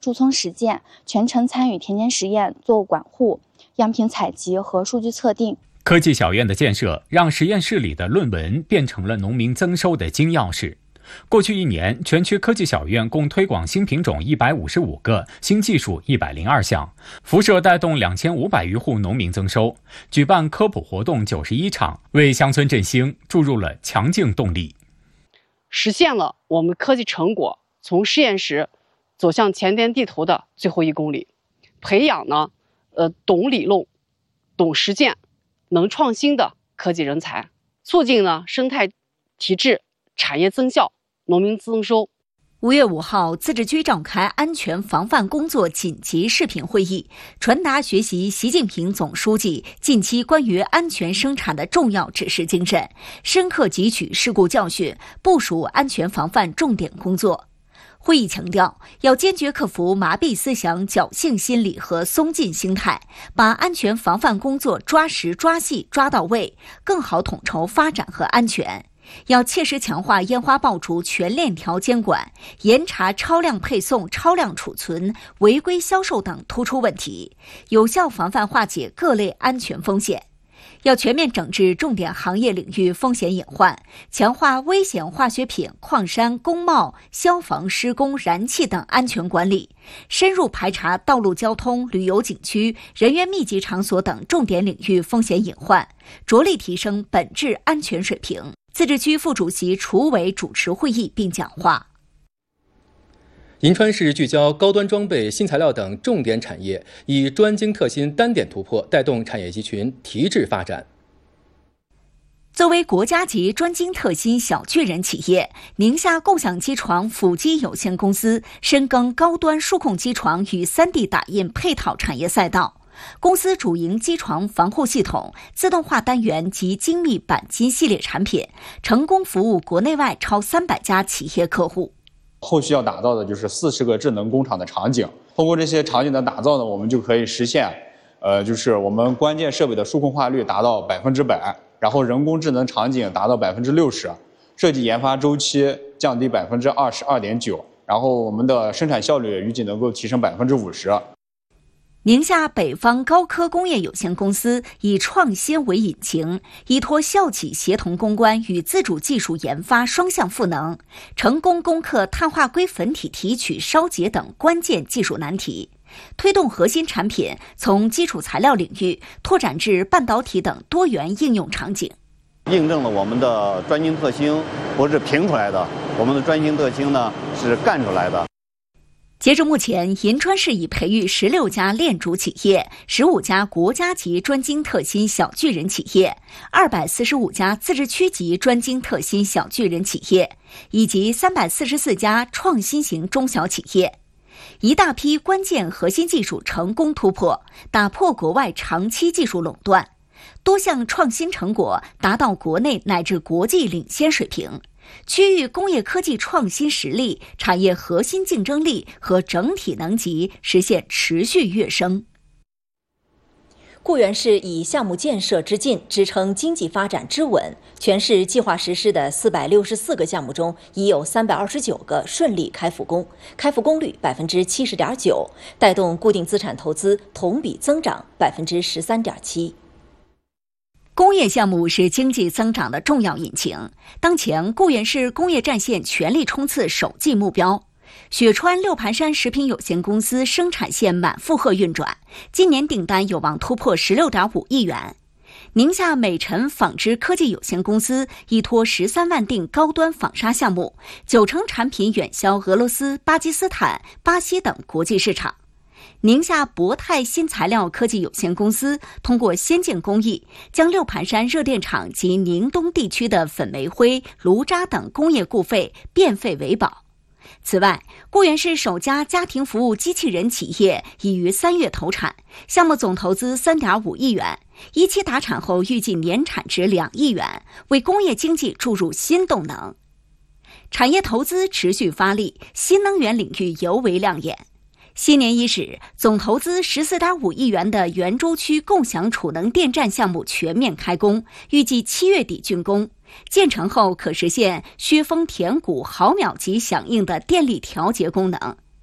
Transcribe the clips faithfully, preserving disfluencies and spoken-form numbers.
注聪实践，全程参与田间实验，做管护、样品采集和数据测定。 科技小院的建设让实验室里的论文变成了农民增收的金钥匙。过去一年，全区科技小院共推广新品种一百五十五个，新技术一百零二项，辐射带动两千五百余户农民增收，举办科普活动九十一场，为乡村振兴注入了强劲动力。 实现了我们科技成果从实验室走向前沿地头的最后一公里，培养呢，呃，懂理论、懂实践、能创新的科技人才，促进呢生态提质、产业增效、农民增收。 五月五号，自治区召开安全防范工作紧急视频会议，传达学习习近平总书记近期关于安全生产的重要指示精神，深刻汲取事故教训，部署安全防范重点工作。会议强调，要坚决克服麻痹思想、侥幸心理和松劲心态，把安全防范工作抓实、抓细、抓到位，更好统筹发展和安全。要切实强化烟花爆竹全链条监管，严查超量配送、超量储存、违规销售等突出问题，有效防范化解各类安全风险。要全面整治重点行业领域风险隐患，强化危险化学品、矿山、工贸、消防施工、燃气等安全管理，深入排查道路交通、旅游景区、人员密集场所等重点领域风险隐患，着力提升本质安全水平。自治区副主席楚伟主持会议并讲话。 银川市聚焦高端装备、新材料等重点产业，以专精特新单点突破，带动产业集群提质发展。 作为国家级专精特新小巨人企业，宁夏共享机床辅机有限公司深耕高端数控机床与 三 D 打印配套产业赛道。公司主营机床防护系统、自动化单元及精密钣金系列产品，成功服务国内外超三百家企业客户。 后续要打造的就是四十个智能工厂的场景，通过这些场景的打造呢，我们就可以实现，呃，就是我们关键设备的数控化率达到百分之百，然后人工智能场景达到百分之六十，设计研发周期降低百分之二十二点九，然后我们的生产效率预计能够提升百分之五十。 宁夏北方高科工业有限公司以创新为引擎，依托校企协同攻关与自主技术研发双向赋能，成功攻克碳化硅粉体提取、烧结等关键技术难题，推动核心产品从基础材料领域拓展至半导体等多元应用场景。 印证了我们的专精特新不是评出来的，我们的专精特新呢是干出来的。 截至目前，银川市已培育十六家链主企业、十五家国家级专精特新小巨人企业、二百四十五家自治区级专精特新小巨人企业，以及三百四十四家创新型中小企业。一大批关键核心技术成功突破，打破国外长期技术垄断，多项创新成果达到国内乃至国际领先水平。区域工业科技创新实力、产业核心竞争力和整体能级实现持续跃升。 固原市以项目建设之进支撑经济发展之稳，全市计划实施的四百六十四个项目中，已有三百二十九个顺利开复工，开复工率百分之七十点九，带动固定资产投资同比增长百分之十三点七。 工业项目是经济增长的重要引擎。当前，固原市工业战线全力冲刺首季目标。雪川六盘山食品有限公司生产线满负荷运转，今年订单有望突破 十六点五亿元。宁夏美辰纺织科技有限公司依托十三万订高端纺纱项目，九成产品远销俄罗斯、巴基斯坦、巴西等国际市场。宁夏博泰新材料科技有限公司通过先进工艺，将六盘山热电厂及宁东地区的粉煤灰、炉渣等工业固废变废为宝。此外，固原市首家家庭服务机器人企业已于三月投产，项目总投资 三点五亿元，一期达产后预计年产值两亿元，为工业经济注入新动能。产业投资持续发力，新能源领域尤为亮眼。新年伊始，总投资 十四点五亿元的圆洲区共享储能电站项目全面开工，预计七月底竣工。建成后可实现削峰填谷毫秒级响应的电力调节功能。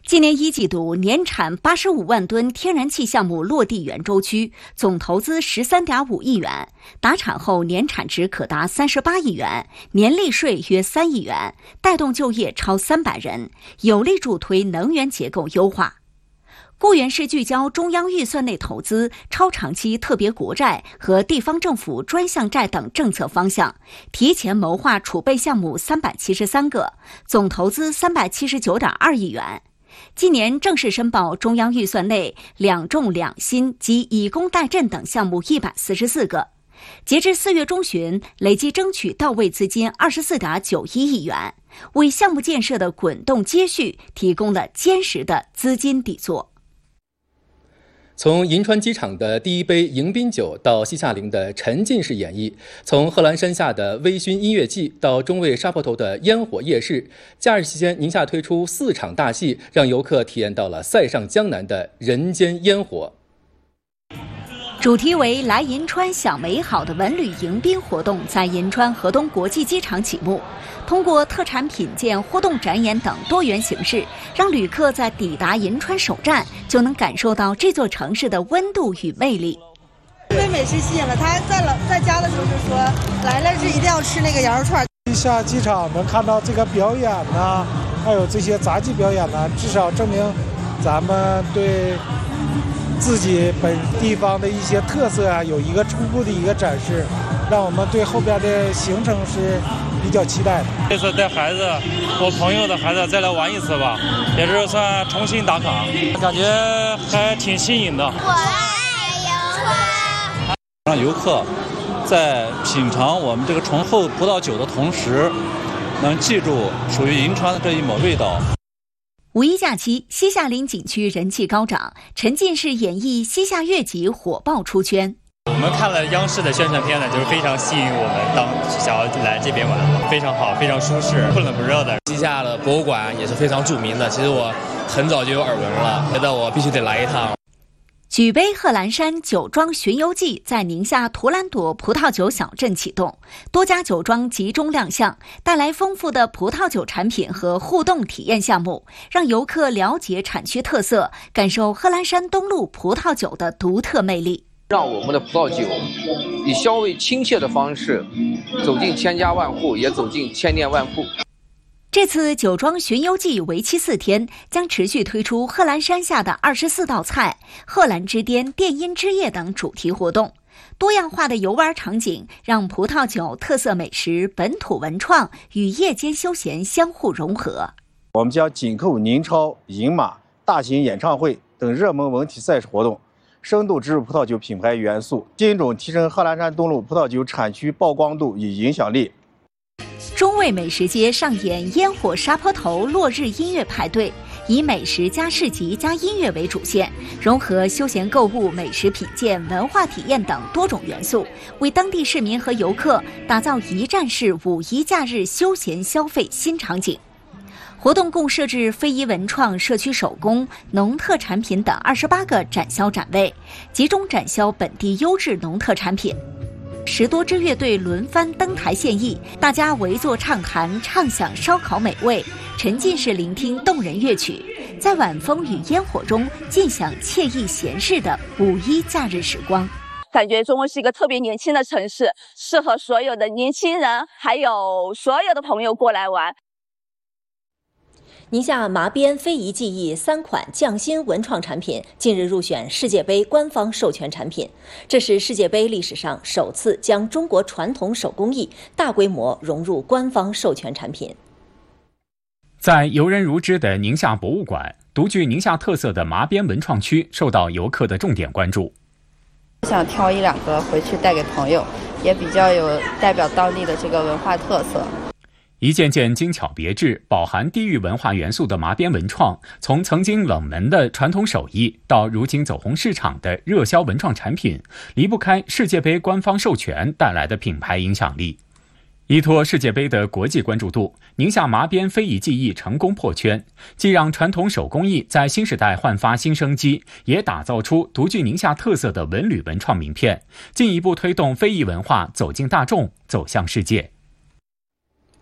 今年一季度年产八十五万吨天然气项目落地圆州区，总投资十三点五亿元，达产后年产值可达三十八亿元，年利税约三亿元，带动就业超三百人，有力助推能源结构优化。固原市聚焦中央预算内投资、超长期特别国债和地方政府专项债等政策方向，提前谋划储备项目三百七十三个，总投资三百七十九点二亿元。今年正式申报中央预算内两重两新及以工代赈等项目一百四十四个，截至四月中旬，累计争取到位资金二十四点九一亿元，为项目建设的滚动接续提供了坚实的资金底座。 从银川机场的第一杯迎宾酒到西夏陵的沉浸式演绎，从贺兰山下的微醺音乐季到中卫沙坡头的烟火夜市，假日期间宁夏推出四场大戏，让游客体验到了塞上江南的人间烟火。 主题为来银川享美好的文旅迎宾活动在银川河东国际机场启幕，通过特产品鉴、互动展演等多元形式，让旅客在抵达银川首站就能感受到这座城市的温度与魅力。 被美食吸引了，他在了在家的时候就说来了是一定要吃那个羊肉串。 下机场能看到这个表演呢、啊，还有这些杂技表演呢、啊，至少证明咱们对自己本地方的一些特色啊，有一个初步的一个展示，让我们对后边的行程是比较期待的。 这次带孩子，我朋友的孩子再来玩一次吧，也是算重新打卡，感觉还挺新颖的。我爱银川， 让游客在品尝我们这个醇厚葡萄酒的同时，能记住属于银川的这一抹味道。 五一假期，西夏陵景区人气高涨，沉浸式演绎西夏乐集火爆出圈。 我们看了央视的宣传片呢，就是非常吸引我们，当想要来这边玩，非常好，非常舒适，不冷不热的。 西夏的博物馆也是非常著名的，其实我很早就有耳闻了，觉得我必须得来一趟。 举杯贺兰山酒庄巡游记在宁夏图兰朵葡萄酒小镇启动，多家酒庄集中亮相，带来丰富的葡萄酒产品和互动体验项目，让游客了解产区特色，感受贺兰山东路葡萄酒的独特魅力。 让我们的葡萄酒以稍微亲切的方式走进千家万户，也走进千店万铺。 这次酒庄巡游记为期四天，将持续推出贺兰山下的二十四道菜、贺兰之巅、电音之夜等主题活动。多样化的游玩场景让葡萄酒、特色美食、本土文创与夜间休闲相互融合。 我们将紧扣宁超、银马、大型演唱会等热门文体赛事活动，深度植入葡萄酒品牌元素，精准提升贺兰山东路葡萄酒产区曝光度与影响力。 中卫美食街上演烟火沙坡头落日音乐派对，以美食加市集加音乐为主线，融合休闲购物、美食品鉴、文化体验等多种元素，为当地市民和游客打造一站式五一假日休闲消费新场景。活动共设置非遗文创、社区手工、农特产品等二十八个展销展位，集中展销本地优质农特产品。十多支乐队轮番登台献艺，大家围坐畅谈，畅享烧烤美味，沉浸式聆听动人乐曲，在晚风与烟火中尽享惬意闲适的五一假日时光。 感觉中卫是一个特别年轻的城市，适合所有的年轻人还有所有的朋友过来玩。 宁夏麻边非遗技艺三款匠心文创产品近日入选世界杯官方授权产品，这是世界杯历史上首次将中国传统手工艺大规模融入官方授权产品。 在游人如织的宁夏博物馆，独具宁夏特色的麻边文创区受到游客的重点关注。 想挑一两个回去带给朋友，也比较有代表当地的这个文化特色。 一件件精巧别致、饱含地域文化元素的麻边文创，从曾经冷门的传统手艺到如今走红市场的热销文创产品，离不开世界杯官方授权带来的品牌影响力。依托世界杯的国际关注度，宁夏麻边非遗技艺成功破圈，既让传统手工艺在新时代焕发新生机，也打造出独具宁夏特色的文旅文创名片，进一步推动非遗文化走进大众，走向世界。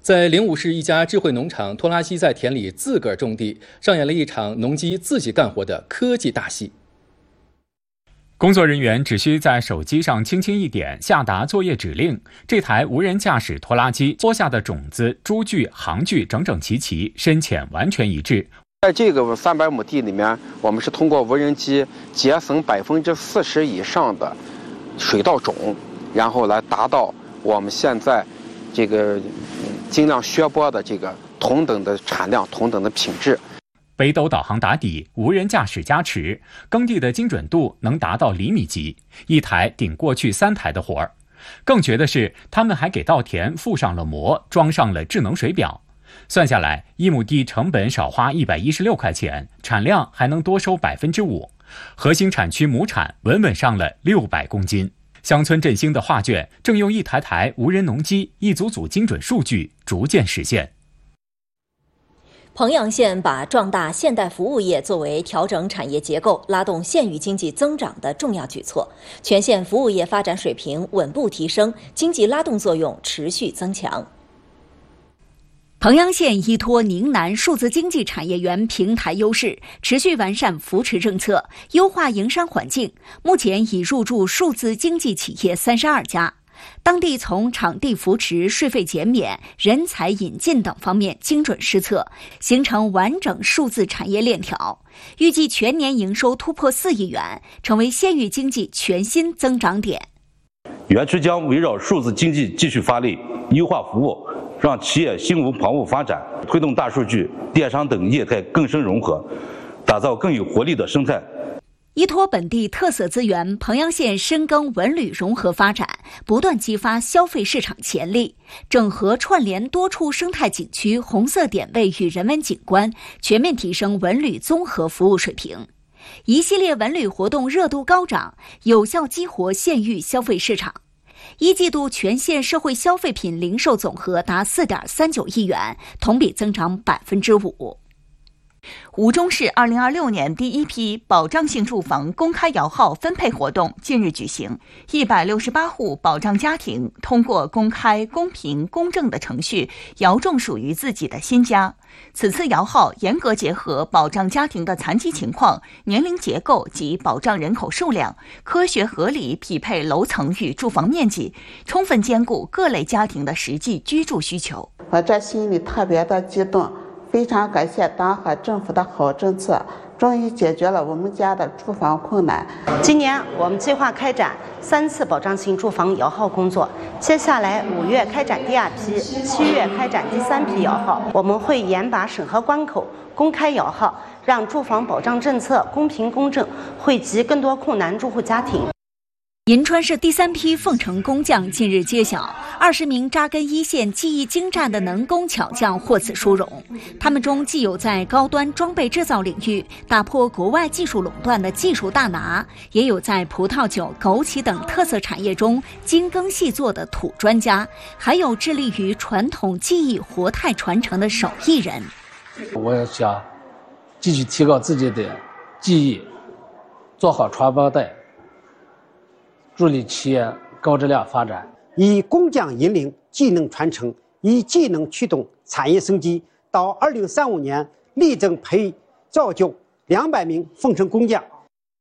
在灵武市一家智慧农场，拖拉机在田里自个儿种地，上演了一场农机自己干活的科技大戏。 工作人员只需在手机上轻轻一点，下达作业指令，这台无人驾驶拖拉机播下的种子、株距、行距整整齐齐，深浅完全一致。 在这个三百亩地里面，我们是通过无人机节省百分之四十以上的水稻种，然后来达到我们现在这个尽量削播的这个同等的产量、同等的品质。 北斗导航打底，无人驾驶加持，耕地的精准度能达到厘米级，一台顶过去三台的活儿。更绝的是，他们还给稻田附上了膜，装上了智能水表。算下来，一亩地成本少花一百一十六块钱，产量还能多收百分之五，核心产区亩产稳稳上了六百公斤。乡村振兴的画卷，正用一台台无人农机、一组组精准数据逐渐实现。 彭阳县把壮大现代服务业作为调整产业结构、拉动县域经济增长的重要举措，全县服务业发展水平稳步提升，经济拉动作用持续增强。 彭阳县依托宁南数字经济产业园平台优势，持续完善扶持政策，优化营商环境，目前已入驻数字经济企业三十二家。当地从场地扶持、税费减免、人才引进等方面精准施策，形成完整数字产业链条。预计全年营收突破四亿元，成为县域经济全新增长点。 园区将围绕数字经济继续发力，优化服务，让企业心无旁骛发展，推动大数据、电商等业态更深融合，打造更有活力的生态。 依托本地特色资源，彭阳县深耕文旅融合发展，不断激发消费市场潜力，整合串联多处生态景区、红色点位与人文景观，全面提升文旅综合服务水平。一系列文旅活动热度高涨，有效激活县域消费市场。一季度全县社会消费品零售总额达 四点三九亿元，同比增长百分之五。 吴忠市二零二六年第一批保障性住房公开摇号分配活动近日举行，一百六十八户保障家庭通过公开、公平、公正的程序摇中属于自己的新家。此次摇号严格结合保障家庭的残疾情况、年龄结构及保障人口数量，科学合理匹配楼层与住房面积，充分兼顾各类家庭的实际居住需求。 我这心里特别的激动，非常感谢党和政府的好政策，终于解决了我们家的住房困难。 今年我们计划开展三次保障性住房摇号工作，接下来五月开展第二批，七月开展第三批摇号。我们会严把审核关口，公开摇号，让住房保障政策公平公正，惠及更多困难住户家庭。 银川市第三批凤城工匠近日揭晓，二十名扎根一线、技艺精湛的能工巧匠获此殊荣。他们中既有在高端装备制造领域打破国外技术垄断的技术大拿，也有在葡萄酒、枸杞等特色产业中精耕细作的土专家，还有致力于传统技艺活态传承的手艺人。 我想继续提高自己的技艺，做好传帮带，助力企业高质量发展。 以工匠引领技能传承，以技能驱动产业升级。到二零三五年，力争培造就两百名凤城工匠。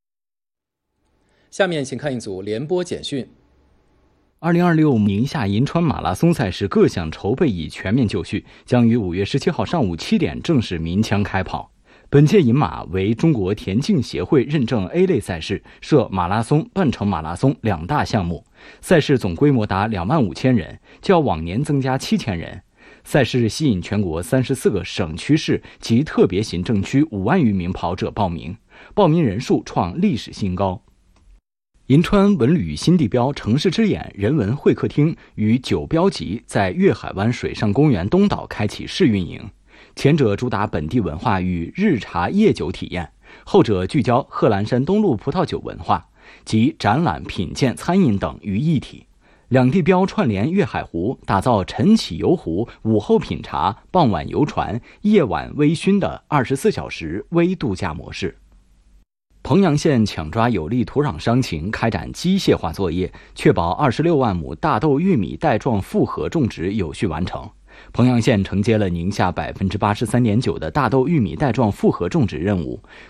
下面请看一组联播简讯。 二零二六宁夏银川马拉松赛事各项筹备已全面就绪，将于五月十七号上午七点正式鸣枪开跑。本届银马为中国田径协会认证 A 类赛事，设马拉松、半程马拉松两大项目，赛事总规模达两万五千人，较往年增加七千人。赛事吸引全国三十四个省区市及特别行政区五万余名跑者报名，报名人数创历史新高。银川文旅新地标城市之眼人文会客厅与九标集在粤海湾水上公园东岛开启试运营。前者主打本地文化与日茶夜酒体验，后者聚焦贺兰山东路葡萄酒文化及展览、品鉴、餐饮等于一体。两地标串联粤海湖，打造晨起游湖、午后品茶、傍晚游船、夜晚微醺的二十四小时微度假模式。彭阳县抢抓有利土壤伤情，开展机械化作业，确保二十六万亩大豆、玉米带状复合种植有序完成。 彭阳县承接了宁夏百分之八十三点九的大豆、玉米带状复合种植任务，